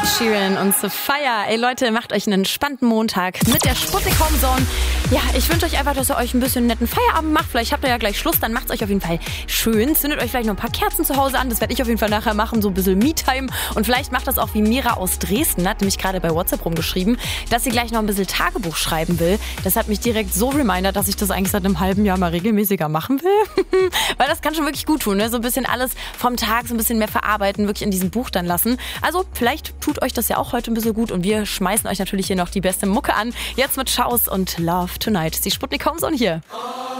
Sheeran und Sophia. Ey Leute, macht euch einen entspannten Montag mit der Sputnik Home Zone. Ja, ich wünsche euch einfach, dass ihr euch ein bisschen netten Feierabend macht. Vielleicht habt ihr ja gleich Schluss, dann macht's euch auf jeden Fall schön. Zündet euch vielleicht noch ein paar Kerzen zu Hause an. Das werde ich auf jeden Fall nachher machen, so ein bisschen Me-Time. Und vielleicht macht das auch wie Mira aus Dresden, hat nämlich gerade bei WhatsApp rumgeschrieben, dass sie gleich noch ein bisschen Tagebuch schreiben will. Das hat mich direkt so remindert, dass ich das eigentlich seit einem halben Jahr mal regelmäßiger machen will. Weil das kann schon wirklich gut tun, ne? So ein bisschen alles vom Tag so ein bisschen mehr verarbeiten, wirklich in diesem Buch dann lassen. Also vielleicht tut euch das ja auch heute ein bisschen gut und wir schmeißen euch natürlich hier noch die beste Mucke an. Jetzt mit Schaus und Love Tonight. Die Sputnik Home Zone hier.